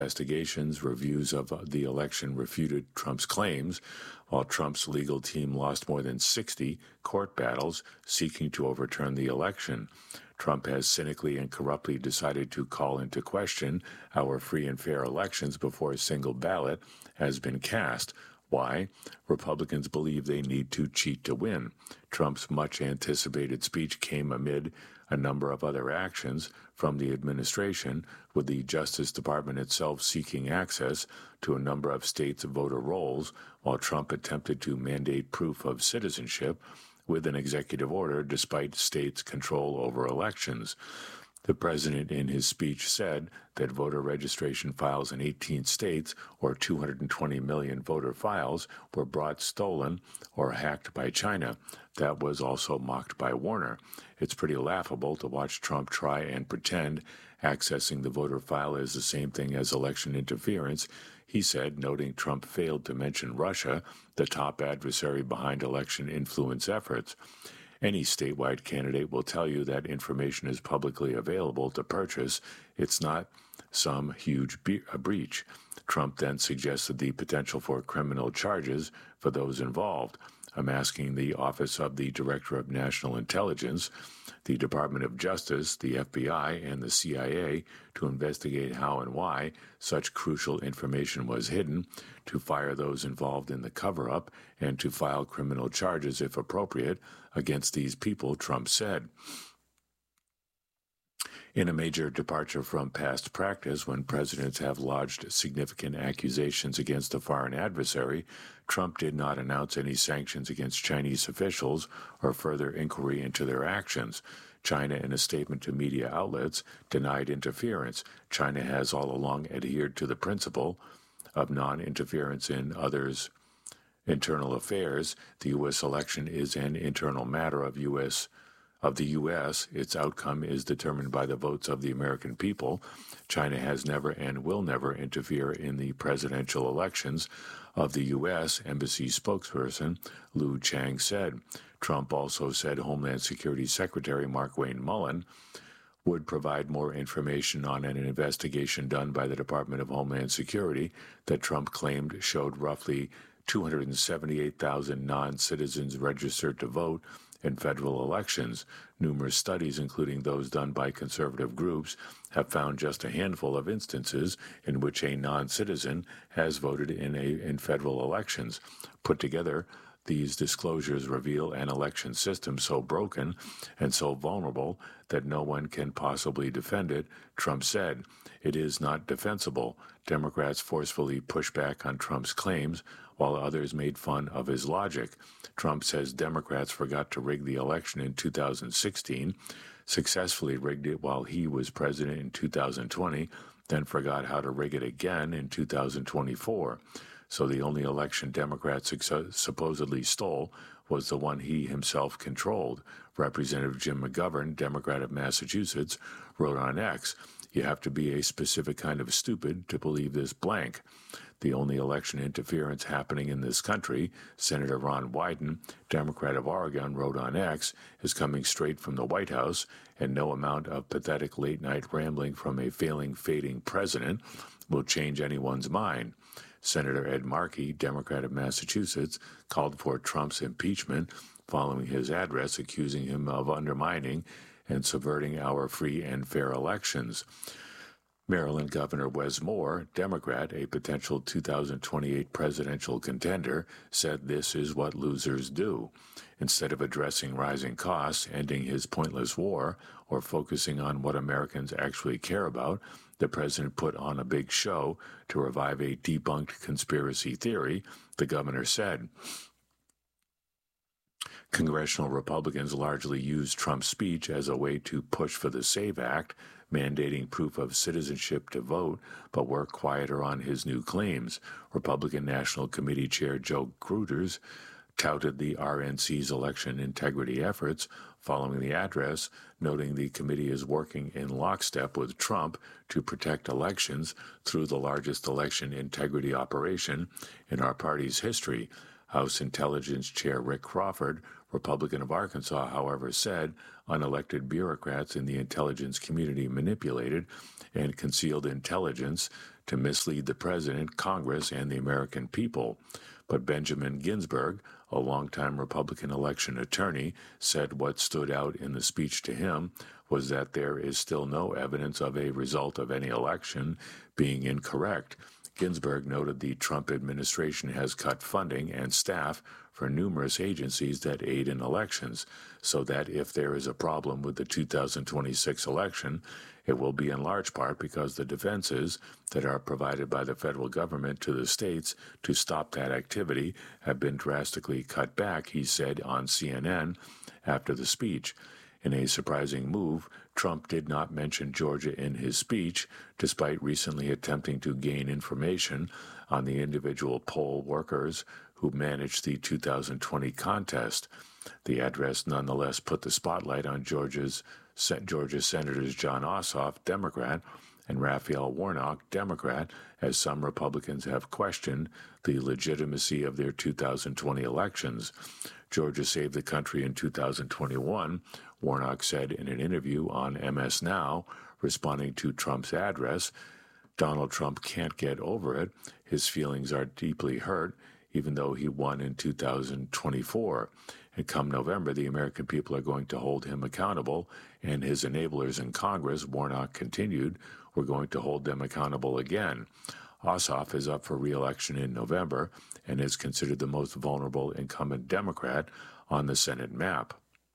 Investigations, reviews of the election refuted Trump's claims, while Trump's legal team lost more than 60 court battles seeking to overturn the election. Trump has cynically and corruptly decided to call into question our free and fair elections before a single ballot has been cast. Why? Republicans believe they need to cheat to win. Trump's much-anticipated speech came amid a number of other actions from the administration, with the Justice Department itself seeking access to a number of states' voter rolls, while Trump attempted to mandate proof of citizenship with an executive order despite states' control over elections. The president in his speech said that voter registration files in 18 states, or 220 million voter files, were brought stolen or hacked by China. That was also mocked by Warner. It's pretty laughable to watch Trump try and pretend accessing the voter file is the same thing as election interference, he said, noting Trump failed to mention Russia, the top adversary behind election influence efforts. Any statewide candidate will tell you that information is publicly available to purchase. It's not some huge breach. Trump then suggested the potential for criminal charges for those involved. I'm asking the Office of the Director of National Intelligence, the Department of Justice, the FBI, and the CIA to investigate how and why such crucial information was hidden, to fire those involved in the cover-up, and to file criminal charges, if appropriate, against these people, Trump said. In a major departure from past practice, when presidents have lodged significant accusations against a foreign adversary, Trump did not announce any sanctions against Chinese officials or further inquiry into their actions. China, in a statement to media outlets, denied interference. China has all along adhered to the principle of non-interference in others' internal affairs. The U.S. election is an internal matter of the U.S. Its outcome is determined by the votes of the American people. China has never and will never interfere in the presidential elections of the U.S., embassy spokesperson Lu Chang said. Trump also said Homeland Security Secretary Markwayne Mullin would provide more information on an investigation done by the Department of Homeland Security that Trump claimed showed roughly 278,000 non-citizens registered to vote in federal elections. Numerous studies, including those done by conservative groups, have found just a handful of instances in which a non-citizen has voted in federal elections. Put together, these disclosures reveal an election system so broken and so vulnerable that no one can possibly defend it, Trump said. It is not defensible. Democrats forcefully pushed back on Trump's claims, while others made fun of his logic. Trump says Democrats forgot to rig the election in 2016, successfully rigged it while he was president in 2020, then forgot how to rig it again in 2024. So the only election Democrats supposedly stole was the one he himself controlled. Representative Jim McGovern, Democrat of Massachusetts, wrote on X, "You have to be a specific kind of stupid to believe this blank." The only election interference happening in this country, Senator Ron Wyden, Democrat of Oregon, wrote on X, is coming straight from the White House, and no amount of pathetic late-night rambling from a fading president will change anyone's mind. Senator Ed Markey, Democrat of Massachusetts, called for Trump's impeachment following his address accusing him of undermining and subverting our free and fair elections. Maryland Governor Wes Moore, Democrat, a potential 2028 presidential contender, said this is what losers do. Instead of addressing rising costs, ending his pointless war, or focusing on what Americans actually care about, the president put on a big show to revive a debunked conspiracy theory, the governor said. Congressional Republicans largely used Trump's speech as a way to push for the SAVE Act, mandating proof of citizenship to vote, but were quieter on his new claims. Republican National Committee Chair Joe Gruters touted the RNC's election integrity efforts following the address, noting the committee is working in lockstep with Trump to protect elections through the largest election integrity operation in our party's history. House Intelligence Chair Rick Crawford, Republican of Arkansas, however, said unelected bureaucrats in the intelligence community manipulated and concealed intelligence to mislead the president, Congress, and the American people. But Benjamin Ginsburg, a longtime Republican election attorney, said what stood out in the speech to him was that there is still no evidence of a result of any election being incorrect. Ginsburg noted the Trump administration has cut funding and staff for numerous agencies that aid in elections, so that if there is a problem with the 2026 election, it will be in large part because the defenses that are provided by the federal government to the states to stop that activity have been drastically cut back, he said on CNN after the speech. In a surprising move, Trump did not mention Georgia in his speech, despite recently attempting to gain information on the individual poll workers who managed the 2020 contest. The address nonetheless put the spotlight on Georgia Senators Jon Ossoff, Democrat, and Raphael Warnock, Democrat, as some Republicans have questioned the legitimacy of their 2020 elections. Georgia saved the country in 2021, Warnock said in an interview on MS Now, responding to Trump's address. Donald Trump can't get over it. His feelings are deeply hurt, even though he won in 2024. And come November, the American people are going to hold him accountable, and his enablers in Congress, Warnock continued, we're going to hold them accountable again. Ossoff is up for re-election in November and is considered the most vulnerable incumbent Democrat on the Senate map.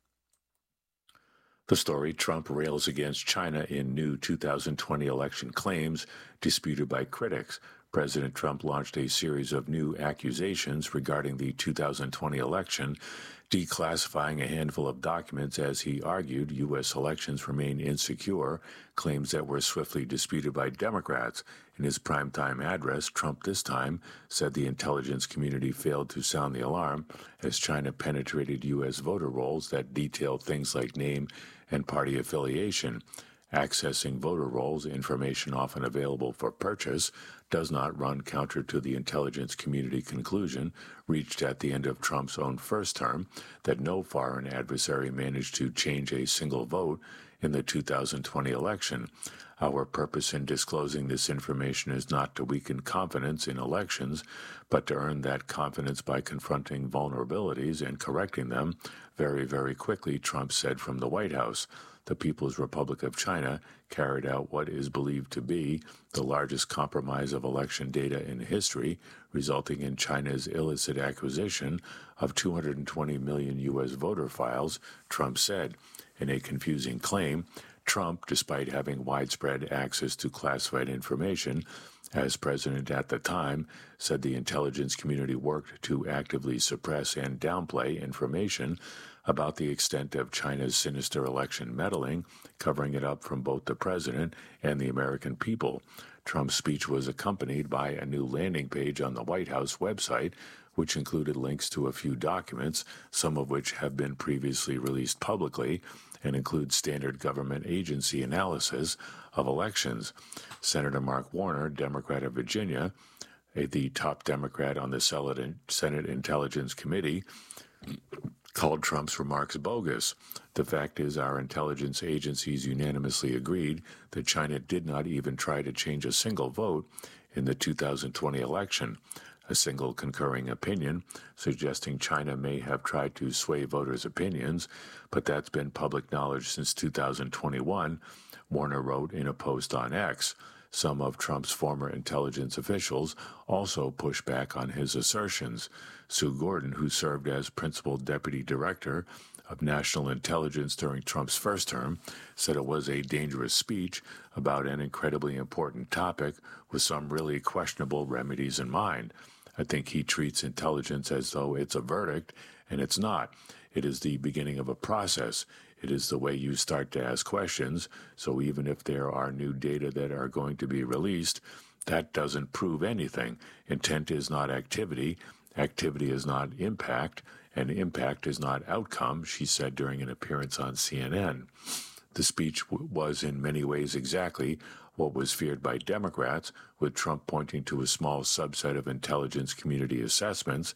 The story, Trump rails against China in new 2020 election claims disputed by critics. President Trump launched a series of new accusations regarding the 2020 election, declassifying a handful of documents as he argued U.S. elections remain insecure, claims that were swiftly disputed by Democrats. In his primetime address, Trump this time said the intelligence community failed to sound the alarm as China penetrated U.S. voter rolls that detailed things like name and party affiliation. Accessing voter rolls, information often available for purchase, does not run counter to the intelligence community conclusion reached at the end of Trump's own first term that no foreign adversary managed to change a single vote in the 2020 election. Our purpose in disclosing this information is not to weaken confidence in elections, but to earn that confidence by confronting vulnerabilities and correcting them very, very quickly, Trump said from the White House. The People's Republic of China carried out what is believed to be the largest compromise of election data in history, resulting in China's illicit acquisition of 220 million U.S. voter files, Trump said. In a confusing claim, Trump, despite having widespread access to classified information, as president at the time, said the intelligence community worked to actively suppress and downplay information about the extent of China's sinister election meddling, covering it up from both the president and the American people. Trump's speech was accompanied by a new landing page on the White House website, which included links to a few documents, some of which have been previously released publicly, and include standard government agency analysis of elections. Senator Mark Warner, Democrat of Virginia, the top Democrat on the Senate Intelligence Committee, called Trump's remarks bogus. The fact is, our intelligence agencies unanimously agreed that China did not even try to change a single vote in the 2020 election. A single concurring opinion suggesting China may have tried to sway voters' opinions, but that's been public knowledge since 2021, Warner wrote in a post on X. Some of Trump's former intelligence officials also pushed back on his assertions. Sue Gordon, who served as principal deputy director of national intelligence during Trump's first term, said it was a dangerous speech about an incredibly important topic with some really questionable remedies in mind. I think he treats intelligence as though it's a verdict, and it's not. It is the beginning of a process. It is the way you start to ask questions, so even if there are new data that are going to be released, that doesn't prove anything. Intent is not activity. Activity is not impact, and impact is not outcome, she said during an appearance on CNN. The speech was in many ways exactly what was feared by Democrats, with Trump pointing to a small subset of intelligence community assessments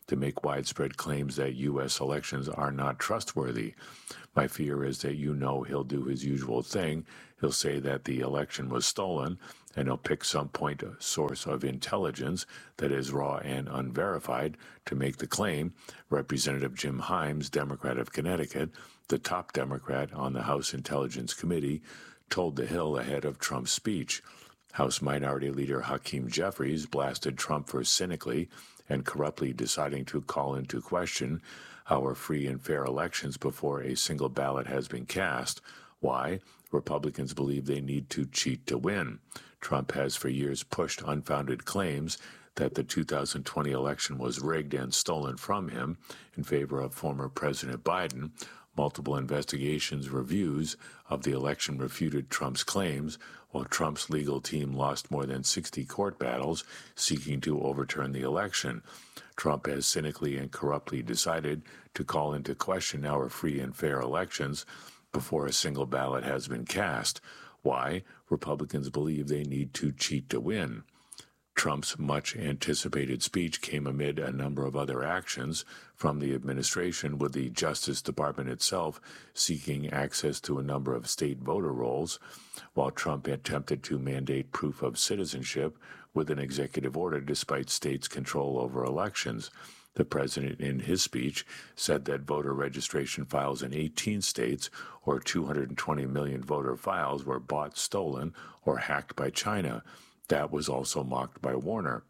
to make widespread claims that U.S. elections are not trustworthy. My fear is that he'll do his usual thing. He'll say that the election was stolen, and he'll pick some source of intelligence that is raw and unverified to make the claim. Representative Jim Himes, Democrat of Connecticut, the top Democrat on the House Intelligence Committee, told The Hill ahead of Trump's speech. House Minority Leader Hakeem Jeffries blasted Trump for cynically and corruptly deciding to call into question our free and fair elections before a single ballot has been cast. Why? Republicans believe they need to cheat to win. Trump has for years pushed unfounded claims that the 2020 election was rigged and stolen from him in favor of former President Biden. Multiple investigations reviews of the election refuted Trump's claims, while Trump's legal team lost more than 60 court battles seeking to overturn the election. Trump has cynically and corruptly decided to call into question our free and fair elections before a single ballot has been cast. Why? Republicans believe they need to cheat to win. Trump's much-anticipated speech came amid a number of other actions from the administration, with the Justice Department itself seeking access to a number of state voter rolls, while Trump attempted to mandate proof of citizenship with an executive order despite states' control over elections. The president, in his speech, said that voter registration files in 18 states, or 220 million voter files, were bought, stolen, or hacked by China. That was also mocked by Warner.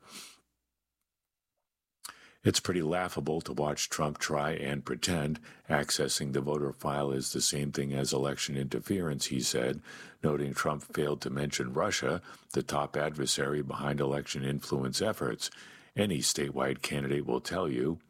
It's pretty laughable to watch Trump try and pretend accessing the voter file is the same thing as election interference, he said, noting Trump failed to mention Russia, the top adversary behind election influence efforts. Any statewide candidate will tell you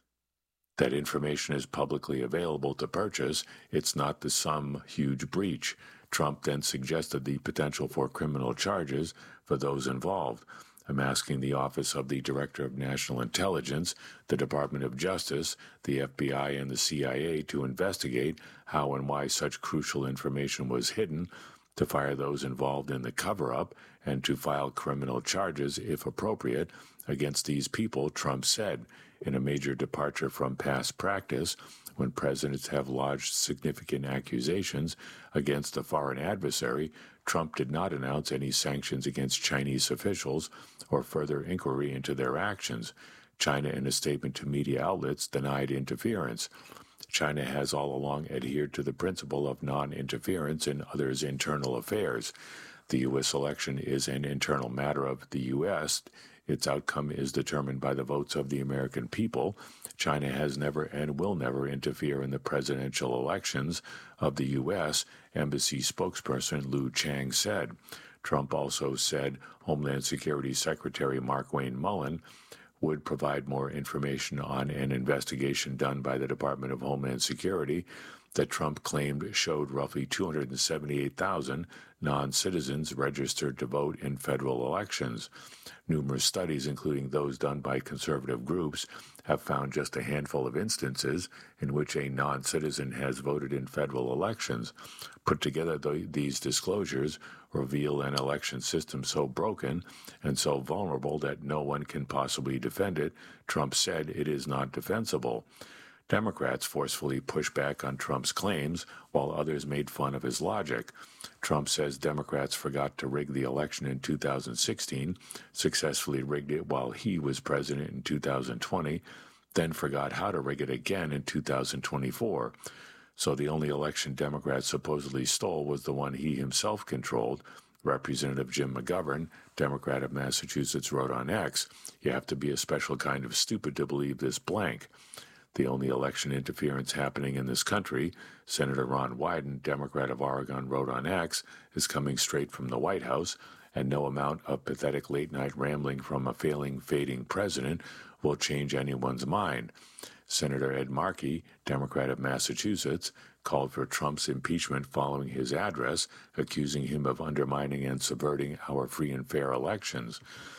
that information is publicly available to purchase. It's not some huge breach. Trump then suggested the potential for criminal charges for those involved. I'm asking the Office of the Director of National Intelligence, the Department of Justice, the FBI, and the CIA to investigate how and why such crucial information was hidden, to fire those involved in the cover-up, and to file criminal charges, if appropriate, against these people, Trump said, in a major departure from past practice. When presidents have lodged significant accusations against a foreign adversary, Trump did not announce any sanctions against Chinese officials or further inquiry into their actions. China, in a statement to media outlets, denied interference. China has all along adhered to the principle of non-interference in others' internal affairs. The U.S. election is an internal matter of the U.S. Its outcome is determined by the votes of the American people. China has never and will never interfere in the presidential elections of the U.S., Embassy spokesperson Lu Chang said. Trump also said Homeland Security Secretary Markwayne Mullin would provide more information on an investigation done by the Department of Homeland Security that Trump claimed showed roughly 278,000 non-citizens registered to vote in federal elections. Numerous studies, including those done by conservative groups, have found just a handful of instances in which a non-citizen has voted in federal elections. Put together, these disclosures reveal an election system so broken and so vulnerable that no one can possibly defend it. Trump said it is not defensible. Democrats forcefully pushed back on Trump's claims, while others made fun of his logic. Trump says Democrats forgot to rig the election in 2016, successfully rigged it while he was president in 2020, then forgot how to rig it again in 2024. So the only election Democrats supposedly stole was the one he himself controlled. Representative Jim McGovern, Democrat of Massachusetts, wrote on X, "You have to be a special kind of stupid to believe this blank." The only election interference happening in this country, Senator Ron Wyden, Democrat of Oregon, wrote on X, is coming straight from the White House, and no amount of pathetic late-night rambling from a fading president will change anyone's mind. Senator Ed Markey, Democrat of Massachusetts, called for Trump's impeachment following his address, accusing him of undermining and subverting our free and fair elections.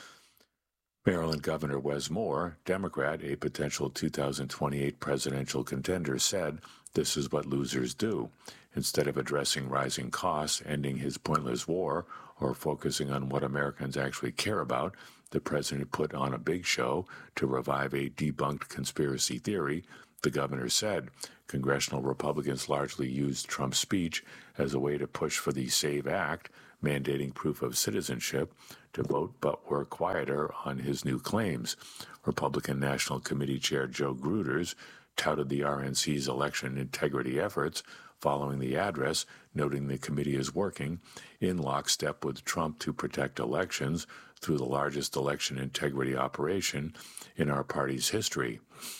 Maryland Governor Wes Moore, Democrat, a potential 2028 presidential contender, said, "This is what losers do." Instead of addressing rising costs, ending his pointless war, or focusing on what Americans actually care about, the president put on a big show to revive a debunked conspiracy theory. The governor said congressional Republicans largely used Trump's speech as a way to push for the SAVE Act, mandating proof of citizenship, to vote but were quieter on his new claims. Republican National Committee Chair Joe Gruters touted the RNC's election integrity efforts following the address, noting the committee is working in lockstep with Trump to protect elections through the largest election integrity operation in our party's history.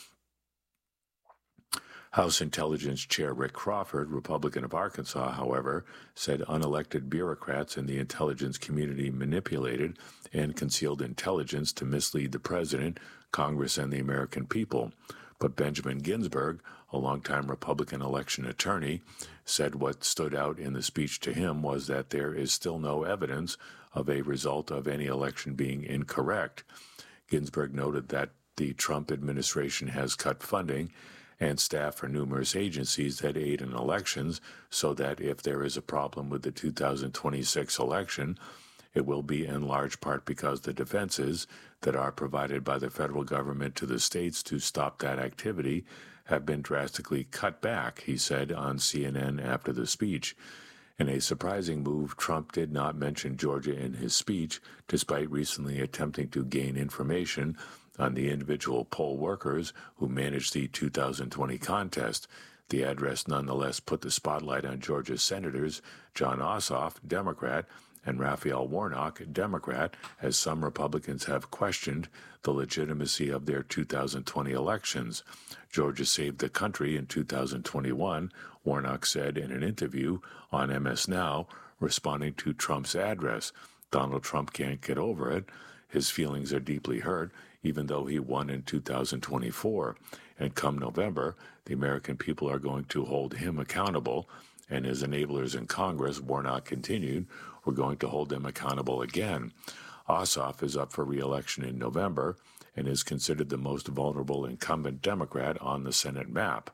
House Intelligence Chair Rick Crawford, Republican of Arkansas, however, said unelected bureaucrats in the intelligence community manipulated and concealed intelligence to mislead the president, Congress, and the American people. But Benjamin Ginsburg, a longtime Republican election attorney, said what stood out in the speech to him was that there is still no evidence of a result of any election being incorrect. Ginsburg noted that the Trump administration has cut funding and staff for numerous agencies that aid in elections, so that if there is a problem with the 2026 election, it will be in large part because the defenses that are provided by the federal government to the states to stop that activity have been drastically cut back, he said on CNN after the speech. In a surprising move, Trump did not mention Georgia in his speech, despite recently attempting to gain information on the individual poll workers who managed the 2020 contest. The address nonetheless put the spotlight on Georgia's senators Jon Ossoff, Democrat, and Raphael Warnock, Democrat, as some Republicans have questioned the legitimacy of their 2020 elections. Georgia saved the country in 2021, Warnock said in an interview on MS Now, responding to Trump's address. Donald Trump can't get over it. His feelings are deeply hurt, even though he won in 2024. And come November, the American people are going to hold him accountable. And his enablers in Congress, Warnock continued, we're going to hold them accountable again. Ossoff is up for re-election in November and is considered the most vulnerable incumbent Democrat on the Senate map.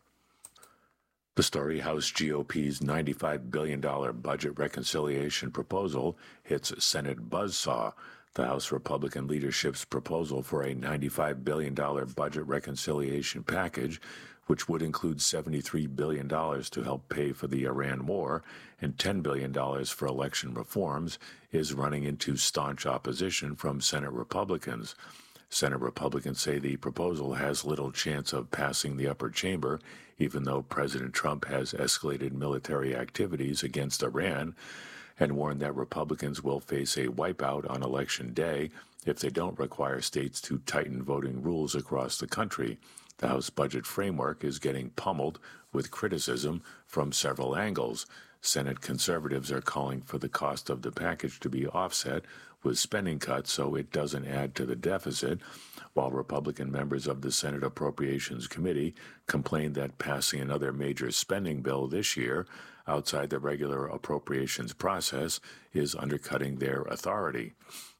The story: House GOP's $95 billion budget reconciliation proposal hits Senate buzzsaw. The House Republican leadership's proposal for a $95 billion budget reconciliation package, which would include $73 billion to help pay for the Iran war and $10 billion for election reforms, is running into staunch opposition from Senate Republicans. Senate Republicans say the proposal has little chance of passing the upper chamber, even though President Trump has escalated military activities against Iran and warned that Republicans will face a wipeout on Election Day if they don't require states to tighten voting rules across the country. The House budget framework is getting pummeled with criticism from several angles. Senate conservatives are calling for the cost of the package to be offset with spending cuts so it doesn't add to the deficit, while Republican members of the Senate Appropriations Committee complained that passing another major spending bill this year outside the regular appropriations process is undercutting their authority.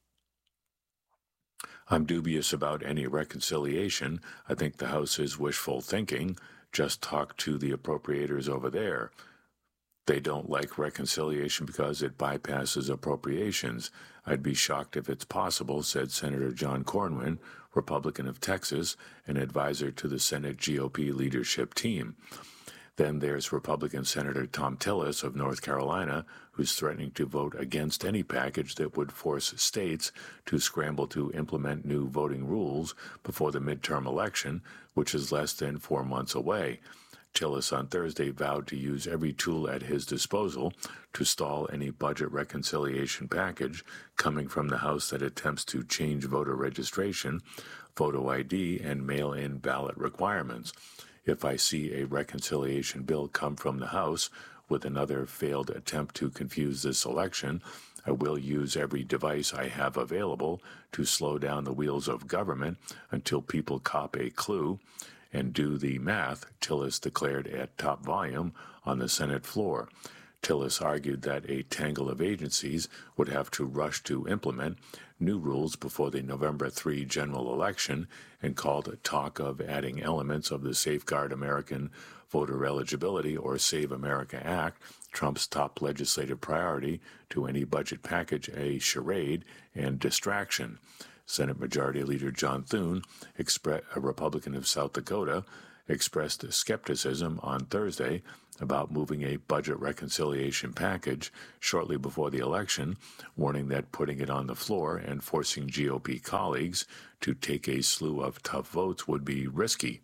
I'm dubious about any reconciliation. I think the House is wishful thinking. Just talk to the appropriators over there. They don't like reconciliation because it bypasses appropriations. I'd be shocked if it's possible, said Senator John Cornyn, Republican of Texas, an advisor to the Senate GOP leadership team. Then there's Republican Senator Thom Tillis of North Carolina, who's threatening to vote against any package that would force states to scramble to implement new voting rules before the midterm election, which is less than 4 months away. Tillis on Thursday vowed to use every tool at his disposal to stall any budget reconciliation package coming from the House that attempts to change voter registration, photo ID, and mail-in ballot requirements. If I see a reconciliation bill come from the House with another failed attempt to confuse this election, I will use every device I have available to slow down the wheels of government until people cop a clue and do the math, Tillis declared at top volume on the Senate floor. Tillis argued that a tangle of agencies would have to rush to implement new rules before the November 3 general election and called talk of adding elements of the Safeguard American Voter Eligibility or Save America Act Trump's top legislative priority, to any budget package a charade and distraction. Senate Majority Leader John Thune, a Republican of South Dakota, expressed skepticism on Thursday about moving a budget reconciliation package shortly before the election, warning that putting it on the floor and forcing GOP colleagues to take a slew of tough votes would be risky.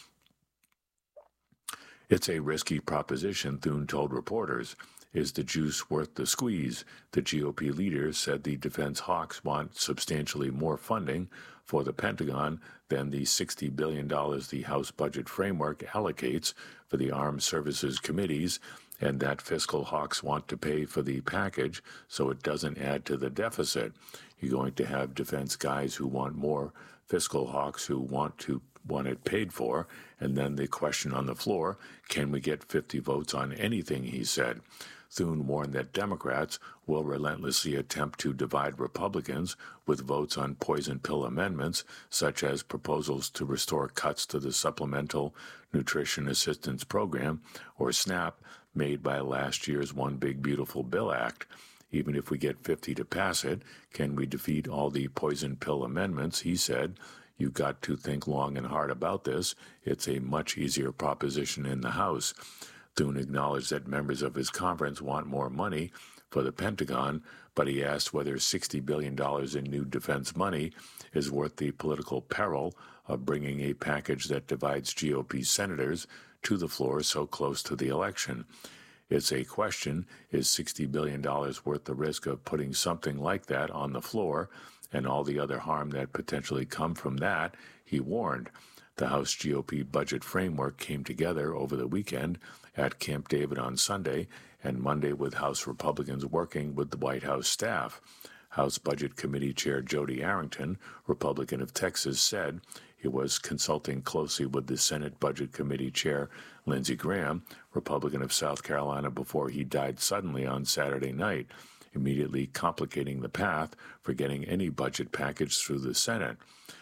It's a risky proposition, Thune told reporters. Is the juice worth the squeeze? The GOP leader said the defense hawks want substantially more funding for the Pentagon than the $60 billion the House Budget Framework allocates for the Armed Services Committees, and that fiscal hawks want to pay for the package so it doesn't add to the deficit. You're going to have defense guys who want more, fiscal hawks who want it paid for, and then the question on the floor, can we get 50 votes on anything, he said. Thune warned that Democrats will relentlessly attempt to divide Republicans with votes on poison pill amendments, such as proposals to restore cuts to the Supplemental Nutrition Assistance Program, or SNAP, made by last year's One Big Beautiful Bill Act. Even if we get 50 to pass it, can we defeat all the poison pill amendments, he said. You've got to think long and hard about this. It's a much easier proposition in the House. Thune acknowledged that members of his conference want more money for the Pentagon, but he asked whether $60 billion in new defense money is worth the political peril of bringing a package that divides GOP senators to the floor so close to the election. It's a question, is $60 billion worth the risk of putting something like that on the floor and all the other harm that potentially come from that, he warned. The House GOP budget framework came together over the weekend at Camp David on Sunday and Monday with House Republicans working with the White House staff. House Budget Committee Chair Jody Arrington, Republican of Texas, said he was consulting closely with the Senate Budget Committee Chair Lindsey Graham, Republican of South Carolina, before he died suddenly on Saturday night, immediately complicating the path for getting any budget package through the Senate.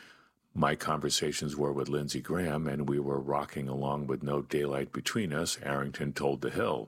My conversations were with Lindsey Graham, and we were rocking along with no daylight between us, Arrington told The Hill.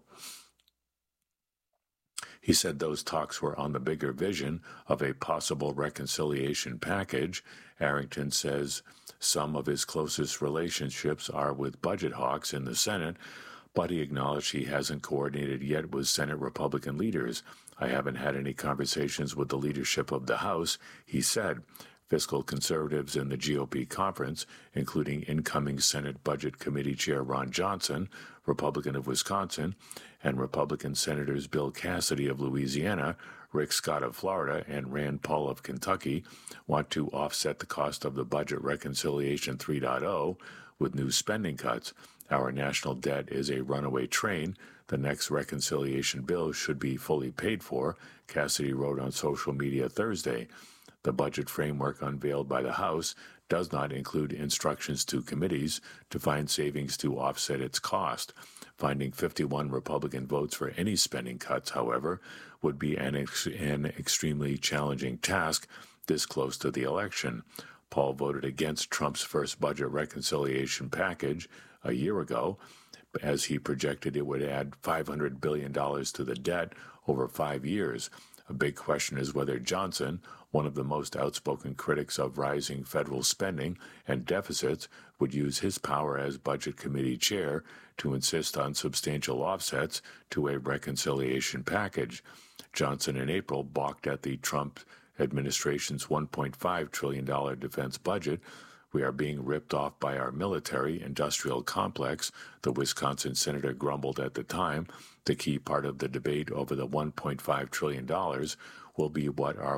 He said those talks were on the bigger vision of a possible reconciliation package. Arrington says some of his closest relationships are with budget hawks in the Senate, but he acknowledged he hasn't coordinated yet with Senate Republican leaders. I haven't had any conversations with the leadership of the House, he said. Fiscal conservatives in the GOP conference, including incoming Senate Budget Committee Chair Ron Johnson, Republican of Wisconsin, and Republican Senators Bill Cassidy of Louisiana, Rick Scott of Florida, and Rand Paul of Kentucky, want to offset the cost of the Budget Reconciliation 3.0 with new spending cuts. Our national debt is a runaway train. The next reconciliation bill should be fully paid for, Cassidy wrote on social media Thursday. The budget framework unveiled by the House does not include instructions to committees to find savings to offset its cost. Finding 51 Republican votes for any spending cuts, however, would be an extremely challenging task this close to the election. Paul voted against Trump's first budget reconciliation package a year ago, as he projected it would add $500 billion to the debt over 5 years. A big question is whether Johnson, one of the most outspoken critics of rising federal spending and deficits, would use his power as Budget Committee chair to insist on substantial offsets to a reconciliation package. Johnson in April balked at the Trump administration's $1.5 trillion defense budget. We are being ripped off by our military-industrial complex, the Wisconsin senator grumbled at the time. The key part of the debate over the $1.5 trillion will be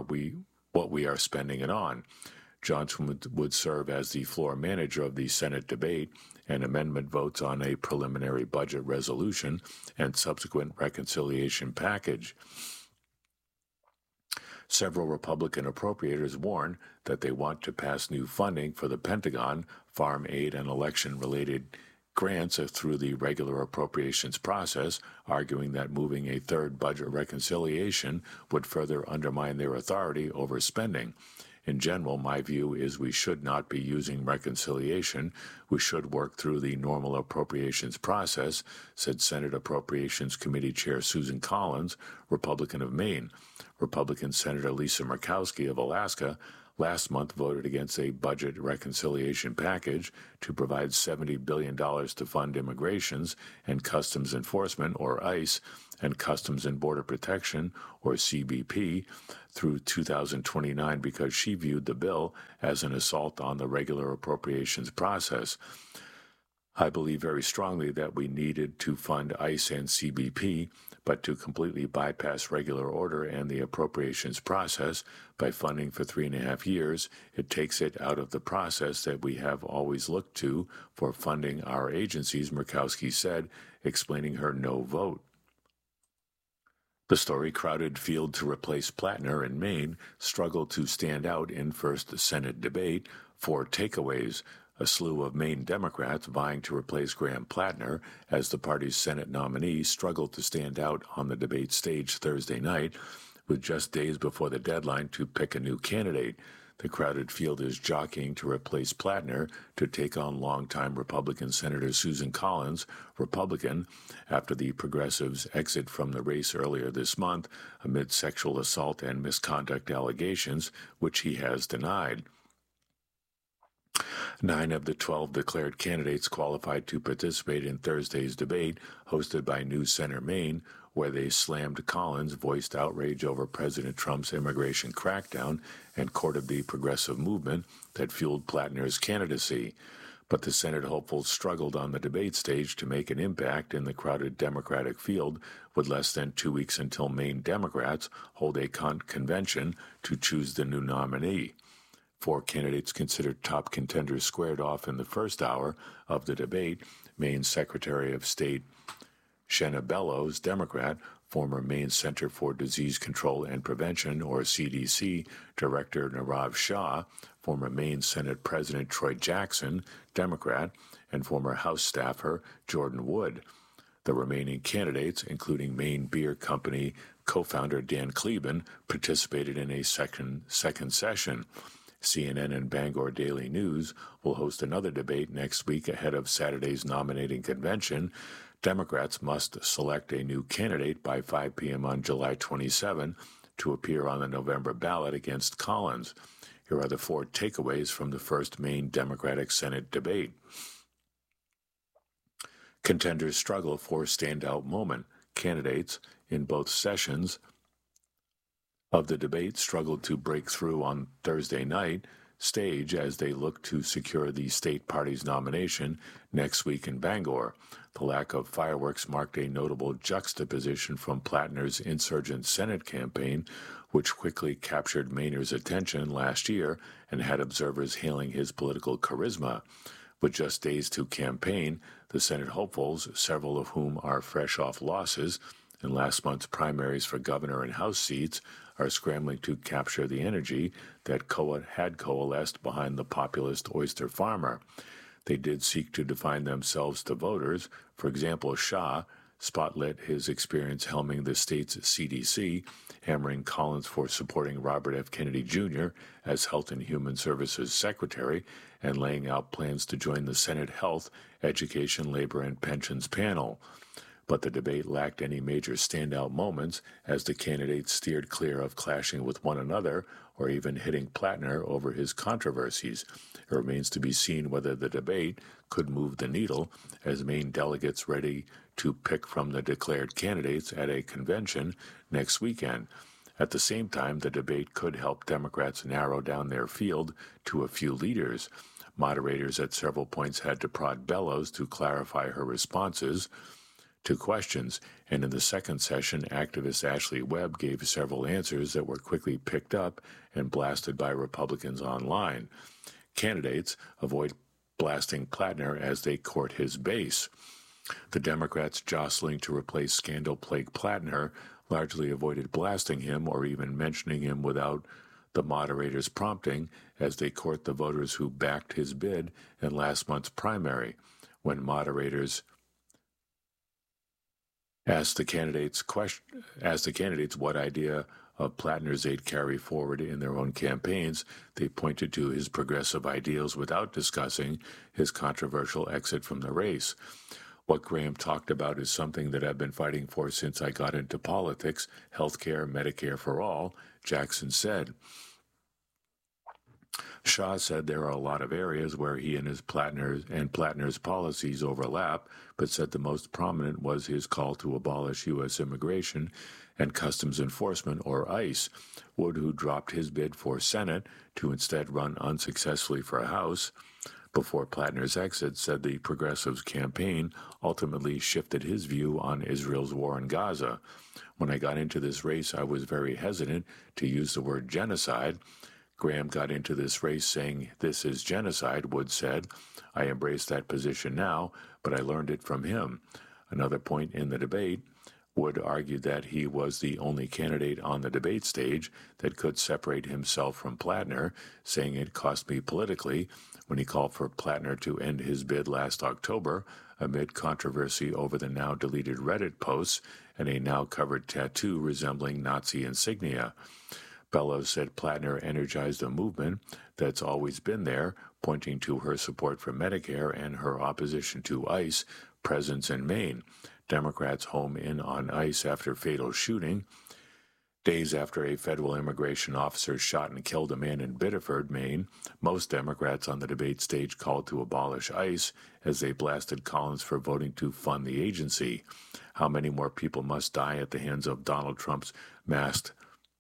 what we are spending it on. Johnson would serve as the floor manager of the Senate debate and amendment votes on a preliminary budget resolution and subsequent reconciliation package. Several Republican appropriators warned that they want to pass new funding for the Pentagon, farm aid, and election-related grants through the regular appropriations process, arguing that moving a third budget reconciliation would further undermine their authority over spending. In general, my view is we should not be using reconciliation. We should work through the normal appropriations process, said Senate Appropriations Committee Chair Susan Collins, Republican of Maine. Republican Senator Lisa Murkowski of Alaska last month voted against a budget reconciliation package to provide $70 billion to fund immigrations and customs enforcement, or ICE, and Customs and Border Protection, or CBP, through 2029 because she viewed the bill as an assault on the regular appropriations process. I believe very strongly that we needed to fund ICE and CBP, but to completely bypass regular order and the appropriations process by funding for 3.5 years, it takes it out of the process that we have always looked to for funding our agencies, Murkowski said, explaining her no vote. The story, crowded field to replace Plattner in Maine, struggled to stand out in first Senate debate. 4 takeaways: a slew of Maine Democrats vying to replace Graham Plattner as the party's Senate nominee struggled to stand out on the debate stage Thursday night, with just days before the deadline to pick a new candidate. The crowded field is jockeying to replace Plattner to take on longtime Republican Senator Susan Collins, Republican, after the Progressives' exit from the race earlier this month amid sexual assault and misconduct allegations, which he has denied. 9 of the 12 declared candidates qualified to participate in Thursday's debate, hosted by News Center Maine, where they slammed Collins, voiced outrage over President Trump's immigration crackdown, and courted the progressive movement that fueled Plattner's candidacy. But the Senate hopefuls struggled on the debate stage to make an impact in the crowded Democratic field, with less than 2 weeks until Maine Democrats hold a convention to choose the new nominee. 4 candidates considered top contenders squared off in the first hour of the debate. Maine Secretary of State Shenna Bellows, Democrat, former Maine Center for Disease Control and Prevention, or CDC, Director Nirav Shah, former Maine Senate President Troy Jackson, Democrat, and former House staffer Jordan Wood. The remaining candidates, including Maine Beer Company co-founder Dan Kleben, participated in a second session. CNN and Bangor Daily News will host another debate next week ahead of Saturday's nominating convention. Democrats must select a new candidate by 5 p.m. on July 27 to appear on the November ballot against Collins. Here are the 4 takeaways from the first Maine Democratic Senate debate. Contenders struggle for standout moment. Candidates in both sessions of the debate struggled to break through on Thursday night stage as they look to secure the state party's nomination next week in Bangor. The lack of fireworks marked a notable juxtaposition from Plattner's insurgent Senate campaign, which quickly captured Mainer's attention last year and had observers hailing his political charisma. With just days to campaign, the Senate hopefuls, several of whom are fresh off losses in last month's primaries for governor and House seats, are scrambling to capture the energy that had coalesced behind the populist oyster farmer. They did seek to define themselves to voters. For example, Shah spotlit his experience helming the state's CDC, hammering Collins for supporting Robert F. Kennedy Jr. as Health and Human Services Secretary, and laying out plans to join the Senate Health, Education, Labor, and Pensions panel. But the debate lacked any major standout moments as the candidates steered clear of clashing with one another or even hitting Plattner over his controversies. It remains to be seen whether the debate could move the needle as Maine delegates ready to pick from the declared candidates at a convention next weekend. At the same time, the debate could help Democrats narrow down their field to a few leaders. Moderators at several points had to prod Bellows to clarify her responses to questions, and in the second session, activist Ashley Webb gave several answers that were quickly picked up and blasted by Republicans online. Candidates avoid blasting Plattner as they court his base. The Democrats jostling to replace scandal-plagued Plattner largely avoided blasting him or even mentioning him without the moderator's prompting as they court the voters who backed his bid in last month's primary. When moderators asked the candidates what idea of Plattner's aide carry forward in their own campaigns, they pointed to his progressive ideals without discussing his controversial exit from the race. What Graham talked about is something that I've been fighting for since I got into politics, healthcare, Medicare for all, Jackson said. Shah said there are a lot of areas where he and Plattner's policies overlap, but said the most prominent was his call to abolish U.S. immigration and customs enforcement, or ICE. Wood, who dropped his bid for Senate to instead run unsuccessfully for House before Plattner's exit, said the Progressives' campaign ultimately shifted his view on Israel's war in Gaza. When I got into this race, I was very hesitant to use the word genocide. Graham got into this race saying, "This is genocide," Wood said. I embrace that position now, but I learned it from him. Another point in the debate, Wood argued that he was the only candidate on the debate stage that could separate himself from Plattner, saying it cost me politically when he called for Plattner to end his bid last October amid controversy over the now deleted Reddit posts and a now covered tattoo resembling Nazi insignia. Bellows said Plattner energized a movement that's always been there, pointing to her support for Medicare and her opposition to ICE presence in Maine. Democrats home in on ICE after fatal shooting. Days after a federal immigration officer shot and killed a man in Biddeford, Maine, most Democrats on the debate stage called to abolish ICE as they blasted Collins for voting to fund the agency. How many more people must die at the hands of Donald Trump's masked?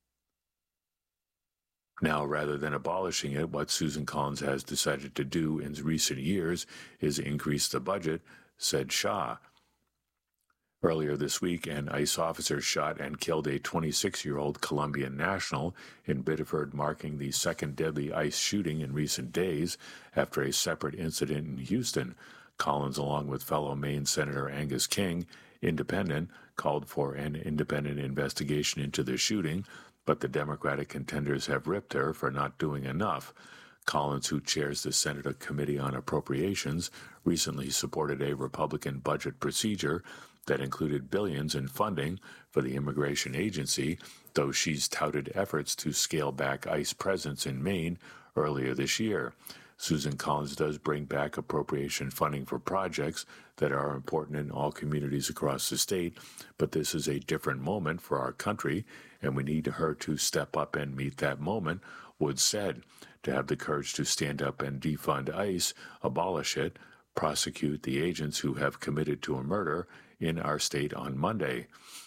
Now, rather than abolishing it, what Susan Collins has decided to do in recent years is increase the budget, said Shah. Earlier this week, an ICE officer shot and killed a 26-year-old Colombian national in Biddeford, marking the second deadly ICE shooting in recent days after a separate incident in Houston. Collins, along with fellow Maine Senator Angus King, independent, called for an independent investigation into the shooting, but the Democratic contenders have ripped her for not doing enough. Collins, who chairs the Senate Committee on Appropriations, recently supported a Republican budget procedure that included billions in funding for the immigration agency, though she's touted efforts to scale back ICE presence in Maine earlier this year. Susan Collins does bring back appropriation funding for projects that are important in all communities across the state, but this is a different moment for our country, and we need her to step up and meet that moment, Wood said. To have the courage to stand up and defund ICE, abolish it, prosecute the agents who have committed to a murder in our state on Monday.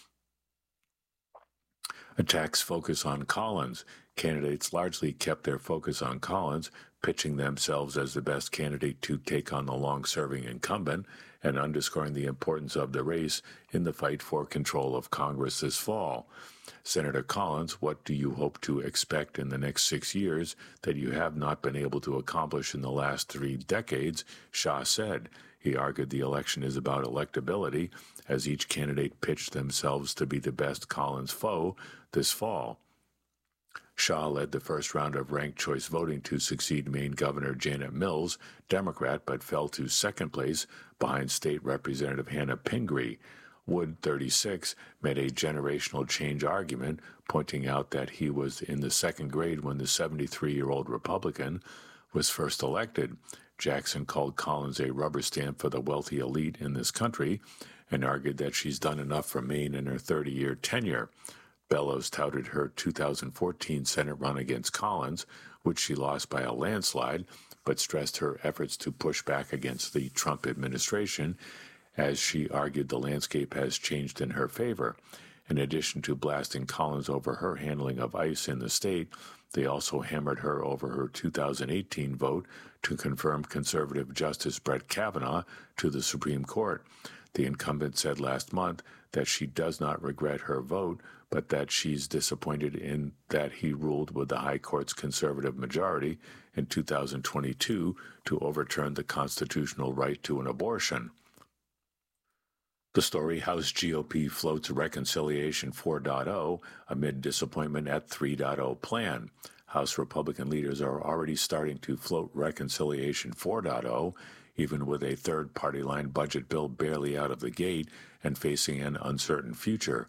Attacks focus on Collins. Candidates largely kept their focus on Collins, pitching themselves as the best candidate to take on the long-serving incumbent and underscoring the importance of the race in the fight for control of Congress this fall. Senator Collins, what do you hope to expect in the next 6 years that you have not been able to accomplish in the last 3 decades? Shah said. He argued the election is about electability, as each candidate pitched themselves to be the best Collins foe this fall. Shah led the first round of ranked choice voting to succeed Maine Governor Janet Mills, Democrat, but fell to second place behind State Representative Hannah Pingree. Wood, 36, made a generational change argument, pointing out that he was in the second grade when the 73-year-old Republican was first elected. Jackson called Collins a rubber stamp for the wealthy elite in this country and argued that she's done enough for Maine in her 30-year tenure. Bellows touted her 2014 Senate run against Collins, which she lost by a landslide, but stressed her efforts to push back against the Trump administration, as she argued the landscape has changed in her favor. In addition to blasting Collins over her handling of ICE in the state, they also hammered her over her 2018 vote to confirm conservative Justice Brett Kavanaugh to the Supreme Court. The incumbent said last month that she does not regret her vote, but that she's disappointed in that he ruled with the High Court's conservative majority in 2022 to overturn the constitutional right to an abortion. The story, House GOP floats Reconciliation 4.0 amid disappointment at 3.0 plan. House Republican leaders are already starting to float Reconciliation 4.0, even with a third party line budget bill barely out of the gate and facing an uncertain future.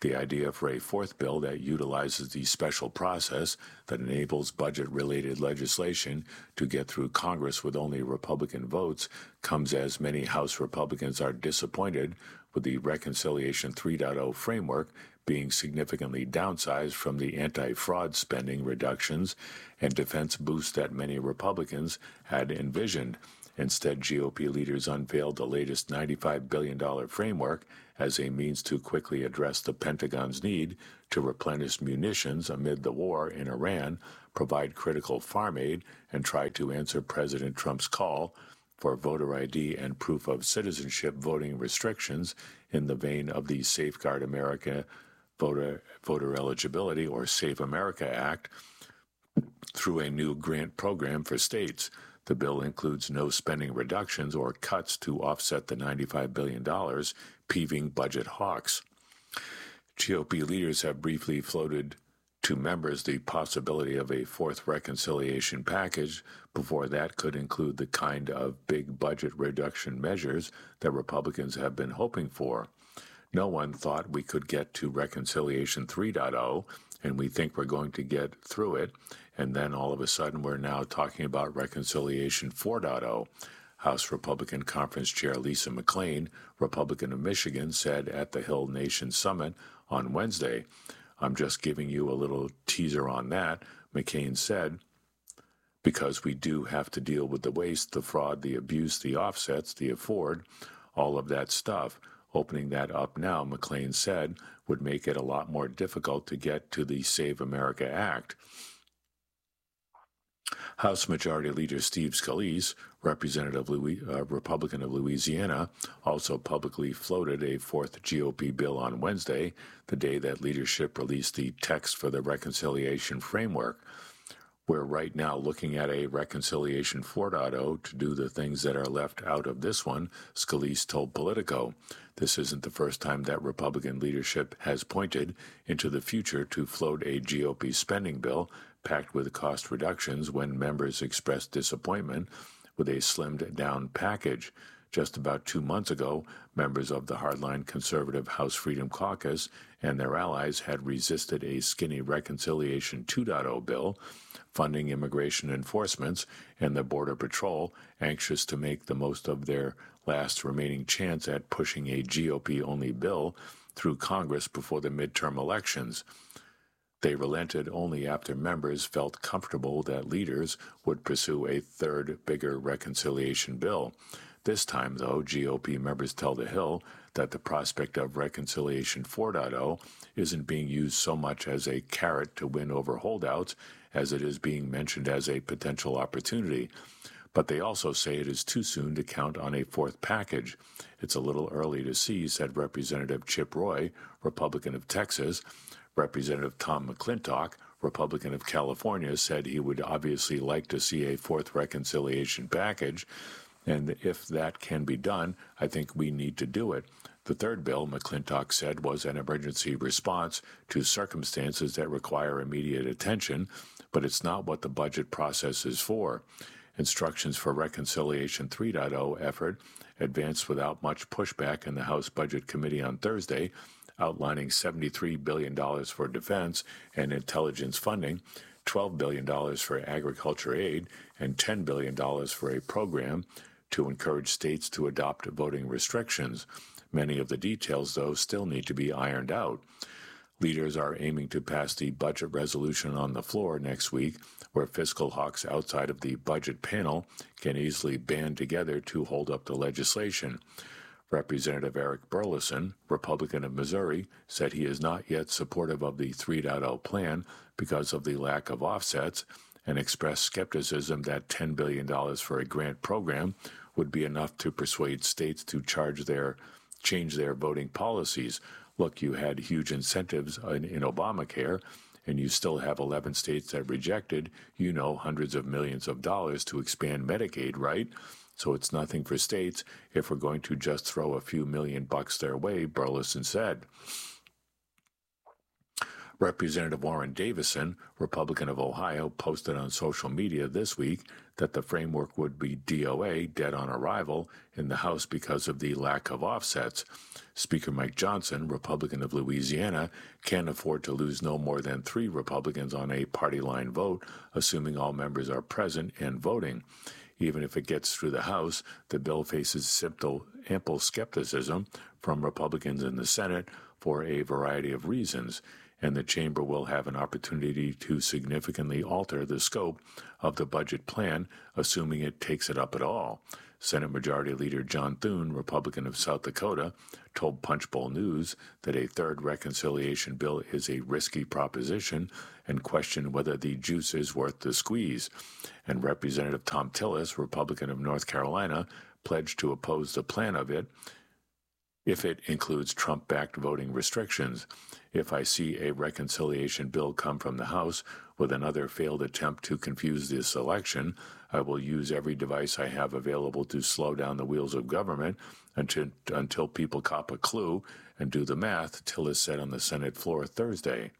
The idea for a fourth bill that utilizes the special process that enables budget-related legislation to get through Congress with only Republican votes comes as many House Republicans are disappointed with the Reconciliation 3.0 framework being significantly downsized from the anti-fraud spending reductions and defense boosts that many Republicans had envisioned. Instead, GOP leaders unveiled the latest $95 billion framework as a means to quickly address the Pentagon's need to replenish munitions amid the war in Iran, provide critical farm aid, and try to answer President Trump's call for voter ID and proof of citizenship voting restrictions in the vein of the Safeguard America Voter Eligibility or Save America Act through a new grant program for states. The bill includes no spending reductions or cuts to offset the $95 billion, peeving budget hawks. GOP leaders have briefly floated to members the possibility of a fourth reconciliation package. Before that could include the kind of big budget reduction measures that Republicans have been hoping for. No one thought we could get to Reconciliation 3.0, and we think we're going to get through it, and then all of a sudden we're now talking about Reconciliation 4.0. House Republican Conference Chair Lisa McClain, Republican of Michigan, said at the Hill Nation Summit on Wednesday. I'm just giving you a little teaser on that, McCain said, because we do have to deal with the waste, the fraud, the abuse, the offsets, the afford, all of that stuff. Opening that up now, McClain said, would make it a lot more difficult to get to the Save America Act. House Majority Leader Steve Scalise, Republican of Louisiana, also publicly floated a fourth GOP bill on Wednesday, the day that leadership released the text for the reconciliation framework. We're right now looking at a Reconciliation 4.0 to do the things that are left out of this one, Scalise told Politico. This isn't the first time that Republican leadership has pointed into the future to float a GOP spending bill packed with cost reductions when members expressed disappointment with a slimmed-down package. Just about 2 months ago, members of the hardline conservative House Freedom Caucus and their allies had resisted a skinny Reconciliation 2.0 bill, funding immigration enforcements and the Border Patrol, anxious to make the most of their last remaining chance at pushing a GOP-only bill through Congress before the midterm elections. They relented only after members felt comfortable that leaders would pursue a third, bigger reconciliation bill. This time, though, GOP members tell The Hill that the prospect of Reconciliation 4.0 isn't being used so much as a carrot to win over holdouts as it is being mentioned as a potential opportunity. But they also say it is too soon to count on a fourth package. It's a little early to see, said Representative Chip Roy, Republican of Texas. Representative Tom McClintock, Republican of California, said he would obviously like to see a fourth reconciliation package, and if that can be done, I think we need to do it. The third bill, McClintock said, was an emergency response to circumstances that require immediate attention, but it's not what the budget process is for. Instructions for Reconciliation 3.0 effort advanced without much pushback in the House Budget Committee on Thursday, outlining $73 billion for defense and intelligence funding, $12 billion for agriculture aid, and $10 billion for a program to encourage states to adopt voting restrictions. Many of the details, though, still need to be ironed out. Leaders are aiming to pass the budget resolution on the floor next week, where fiscal hawks outside of the budget panel can easily band together to hold up the legislation. Representative Eric Burleson, Republican of Missouri, said he is not yet supportive of the 3.0 plan because of the lack of offsets and expressed skepticism that $10 billion for a grant program would be enough to persuade states to change their voting policies. Look, you had huge incentives in Obamacare, and you still have 11 states that rejected, hundreds of millions of dollars to expand Medicaid, right? So it's nothing for states if we're going to just throw a few $1 million their way, Burleson said. Representative Warren Davison, Republican of Ohio, posted on social media this week that the framework would be DOA, dead on arrival, in the House because of the lack of offsets. Speaker Mike Johnson, Republican of Louisiana, can't afford to lose no more than 3 Republicans on a party line vote, assuming all members are present and voting. Even if it gets through the House, the bill faces ample skepticism from Republicans in the Senate for a variety of reasons, and the chamber will have an opportunity to significantly alter the scope of the budget plan, assuming it takes it up at all. Senate Majority Leader John Thune, Republican of South Dakota, told Punchbowl News that a third reconciliation bill is a risky proposition and questioned whether the juice is worth the squeeze. And Representative Thom Tillis, Republican of North Carolina, pledged to oppose the plan of it if it includes Trump-backed voting restrictions. If I see a reconciliation bill come from the House with another failed attempt to confuse this election, I will use every device I have available to slow down the wheels of government until people cop a clue and do the math, Tillis said on the Senate floor Thursday.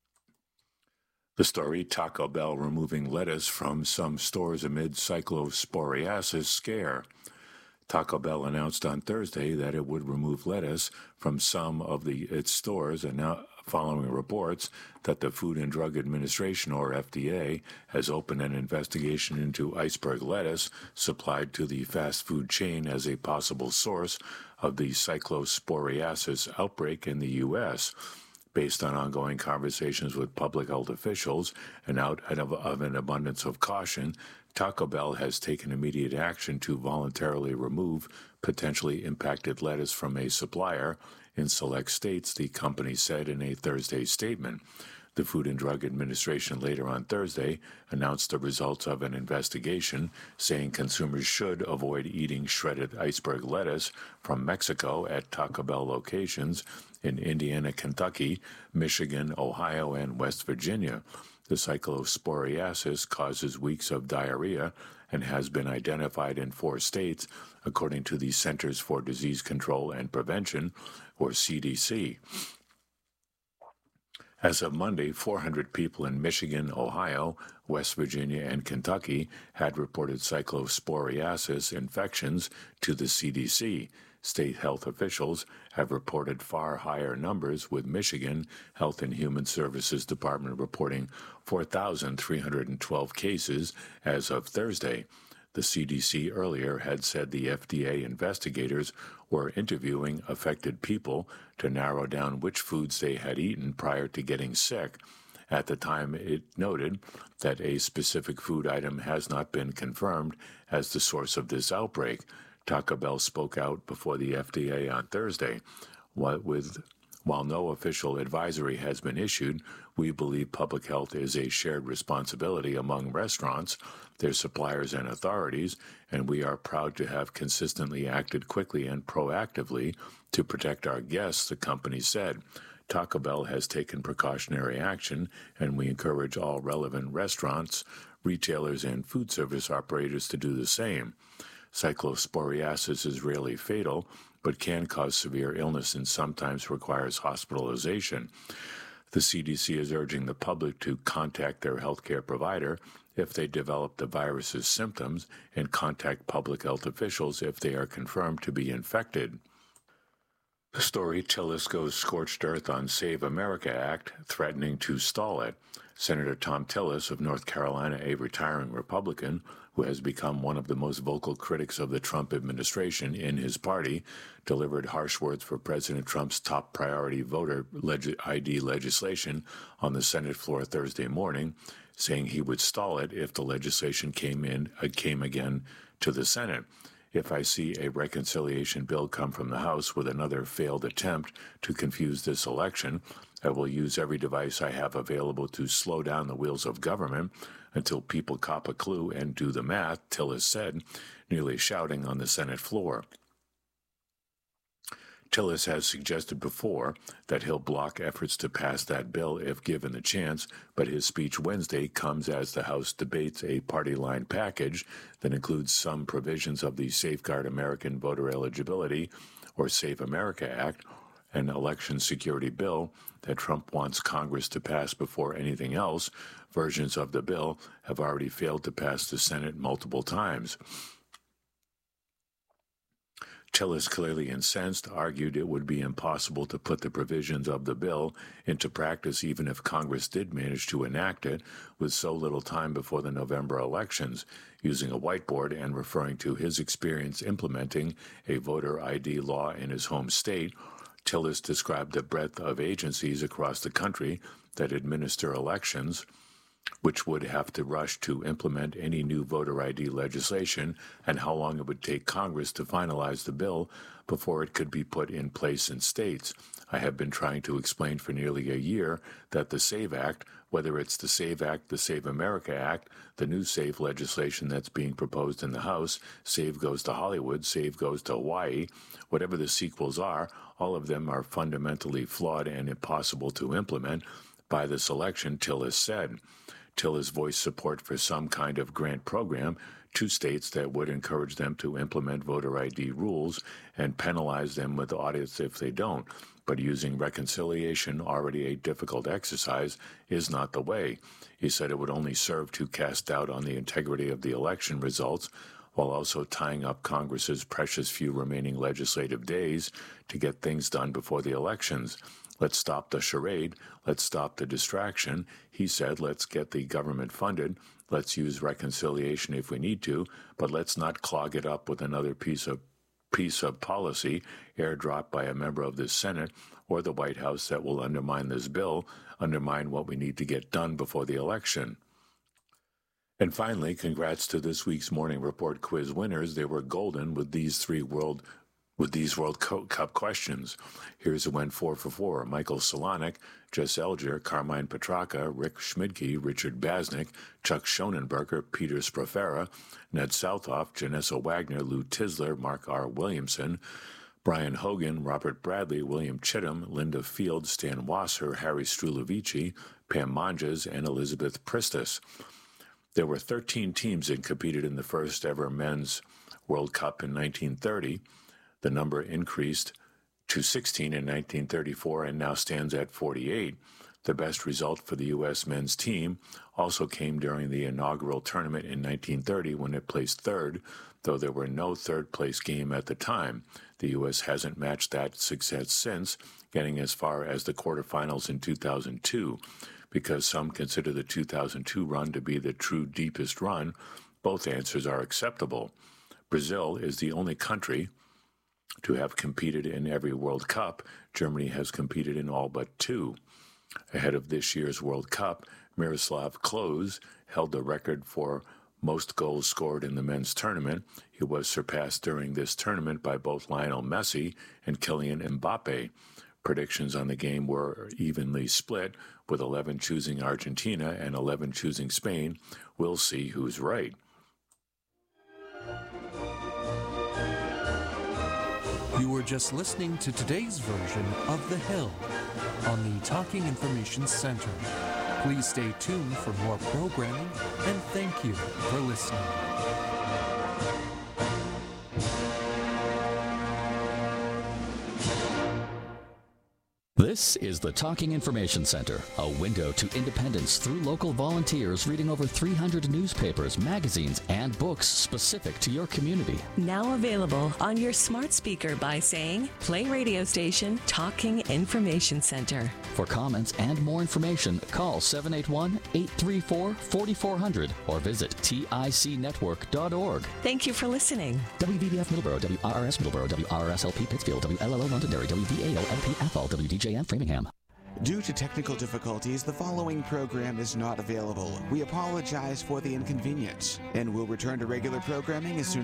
The story, Taco Bell removing lettuce from some stores amid cyclosporiasis scare. Taco Bell announced on Thursday that it would remove lettuce from some of its stores, and now following reports that the Food and Drug Administration, or FDA, has opened an investigation into iceberg lettuce supplied to the fast food chain as a possible source of the cyclosporiasis outbreak in the U.S. Based on ongoing conversations with public health officials and out of an abundance of caution, Taco Bell has taken immediate action to voluntarily remove potentially impacted lettuce from a supplier in select states, the company said in a Thursday statement. The Food and Drug Administration later on Thursday announced the results of an investigation, saying consumers should avoid eating shredded iceberg lettuce from Mexico at Taco Bell locations in Indiana, Kentucky, Michigan, Ohio, and West Virginia. The cyclosporiasis causes weeks of diarrhea and has been identified in 4 states, according to the Centers for Disease Control and Prevention, or CDC. As of Monday, 400 people in Michigan, Ohio, West Virginia, and Kentucky had reported cyclosporiasis infections to the CDC. State health officials have reported far higher numbers, with Michigan Health and Human Services Department reporting 4,312 cases as of Thursday. The CDC earlier had said the FDA investigators were interviewing affected people to narrow down which foods they had eaten prior to getting sick. At the time, it noted that a specific food item has not been confirmed as the source of this outbreak. Taco Bell spoke out before the FDA on Thursday. While no official advisory has been issued, we believe public health is a shared responsibility among restaurants, their suppliers, and authorities, and we are proud to have consistently acted quickly and proactively to protect our guests, the company said. Taco Bell has taken precautionary action, and we encourage all relevant restaurants, retailers, and food service operators to do the same. Cyclosporiasis is rarely fatal, but can cause severe illness and sometimes requires hospitalization. The CDC is urging the public to contact their healthcare provider if they develop the virus's symptoms and contact public health officials if they are confirmed to be infected. The story, Tillis goes scorched earth on Save America Act, threatening to stall it. Senator Thom Tillis of North Carolina, a retiring Republican who has become one of the most vocal critics of the Trump administration in his party, delivered harsh words for President Trump's top priority voter ID legislation on the Senate floor Thursday morning, saying he would stall it if the legislation came again to the Senate. If I see a reconciliation bill come from the House with another failed attempt to confuse this election, I will use every device I have available to slow down the wheels of government until people cop a clue and do the math, Tillis said, nearly shouting on the Senate floor. Tillis has suggested before that he'll block efforts to pass that bill if given the chance, but his speech Wednesday comes as the House debates a party-line package that includes some provisions of the Safeguard American Voter Eligibility, or Save America Act, an election security bill that Trump wants Congress to pass before anything else. Versions of the bill have already failed to pass the Senate multiple times. Tillis, clearly incensed, argued it would be impossible to put the provisions of the bill into practice even if Congress did manage to enact it with so little time before the November elections. Using a whiteboard and referring to his experience implementing a voter ID law in his home state, Tillis described the breadth of agencies across the country that administer elections, which would have to rush to implement any new voter ID legislation, and how long it would take Congress to finalize the bill before it could be put in place in states. I have been trying to explain for nearly a year that the SAVE Act, whether it's the SAVE Act, the Save America Act, the new SAVE legislation that's being proposed in the House, SAVE Goes to Hollywood, SAVE Goes to Hawaii, whatever the sequels are, all of them are fundamentally flawed and impossible to implement by this election, Tillis said. Tillis voiced support for some kind of grant program to states that would encourage them to implement voter ID rules and penalize them with audits if they don't. But using reconciliation, already a difficult exercise, is not the way. He said it would only serve to cast doubt on the integrity of the election results, while also tying up Congress's precious few remaining legislative days to get things done before the elections. Let's stop the charade. Let's stop the distraction. He said, let's get the government funded. Let's use reconciliation if we need to, but let's not clog it up with another piece of policy airdropped by a member of the Senate or the White House that will undermine this bill, undermine what we need to get done before the election. And finally, congrats to this week's Morning Report quiz winners. They were golden with these World Cup questions. Here's who went 4 for 4. Michael Solonic, Jess Elger, Carmine Petracca, Rick Schmidke, Richard Basnick, Chuck Schonenberger, Peter Sprofera, Ned Southoff, Janessa Wagner, Lou Tisler, Mark R. Williamson, Brian Hogan, Robert Bradley, William Chittum, Linda Field, Stan Wasser, Harry Strulovici, Pam Monges, and Elizabeth Pristis. There were 13 teams that competed in the first ever Men's World Cup in 1930. The number increased to 16 in 1934 and now stands at 48. The best result for the U.S. men's team also came during the inaugural tournament in 1930 when it placed third, though there were no third-place game at the time. The U.S. hasn't matched that success since, getting as far as the quarterfinals in 2002. Because some consider the 2002 run to be the true deepest run, both answers are acceptable. Brazil is the only country to have competed in every World Cup. Germany has competed in all but 2. Ahead of this year's World Cup, Miroslav Klose held the record for most goals scored in the men's tournament. He was surpassed during this tournament by both Lionel Messi and Kylian Mbappe. Predictions on the game were evenly split, with 11 choosing Argentina and 11 choosing Spain. We'll see who's right. You were just listening to today's version of The Hill on the Talking Information Center. Please stay tuned for more programming, and thank you for listening. This is the Talking Information Center, a window to independence through local volunteers reading over 300 newspapers, magazines, and books specific to your community. Now available on your smart speaker by saying, play radio station Talking Information Center. For comments and more information, call 781-834-4400 or visit ticnetwork.org. Thank you for listening. WVBF Middleborough, WRRS Middleborough, WRSLP Pittsfield, WLLO Londonderry, WVAO LP Athol, WDJM Framingham. Due to technical difficulties, the following program is not available. We apologize for the inconvenience and will return to regular programming as soon